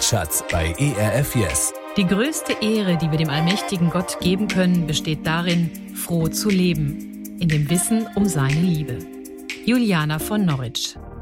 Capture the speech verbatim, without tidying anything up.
Wortschatz bei E R F Yes. Die größte Ehre, die wir dem allmächtigen Gott geben können, besteht darin, froh zu leben, in dem Wissen um seine Liebe. Juliana von Norwich.